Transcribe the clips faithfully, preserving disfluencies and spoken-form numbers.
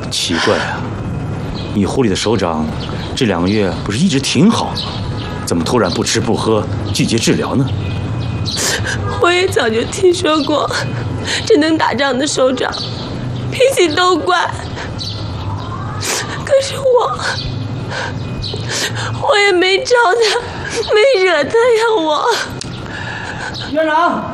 奇怪啊，你护理的首长这两个月不是一直挺好吗？怎么突然不吃不喝，拒绝治疗呢？ 我也早就听说过，这能打仗的首长脾气都怪。可是我，我也没招他，没惹他呀，我。 院长，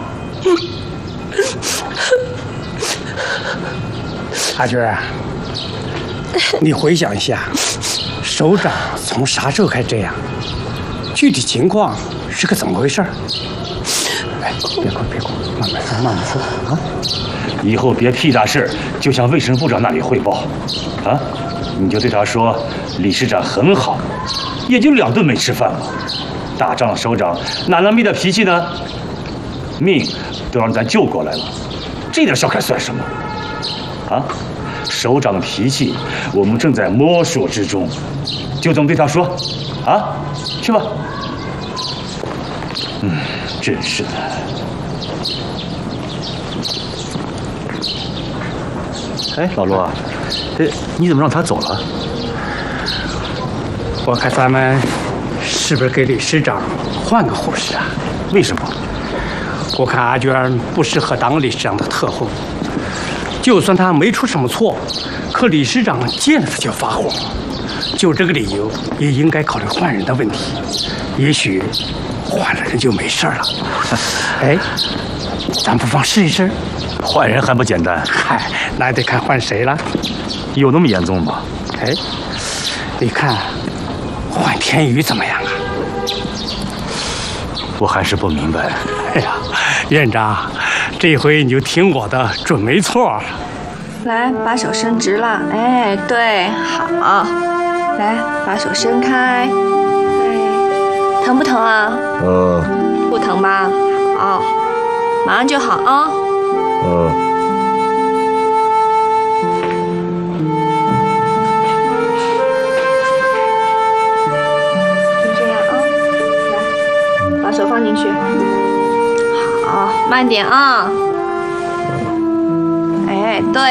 阿娟啊，你回想一下，首长从啥时候开始这样？具体情况是个怎么回事？哎，别哭别哭，慢慢说慢慢说啊！ 以后别屁大事就向卫生部长那里汇报，啊，你就对他说，理事长很好，也就两顿没吃饭嘛。打仗的首长哪能没点脾气呢？命都让咱救过来了，这点小开算什么？啊，首长的脾气我们正在摸索之中，就这么对他说，啊，去吧。嗯，真是的。 哎，老陆啊，这你怎么让他走了？ 我看咱们是不是给理事长换个护士啊？ 为什么？ 我看阿娟不适合当理事长的特护，就算她没出什么错，可理事长见了她就发火，就这个理由，也应该考虑换人的问题。也许换了人就没事了。哎，咱不妨试一试。 换人还不简单？ 嗨，那得看换谁了。 有那么严重吗？ 哎，你看，换天宇怎么样啊？ 我还是不明白。 哎呀，院长，这回你就听我的，准没错。 来，把手伸直了。哎，对，好。来，把手伸开。对，疼不疼啊？ 呃， 不疼吧？好，马上就好啊。 呃。 就这样啊，来，把手放进去。好，慢点啊。哎，对。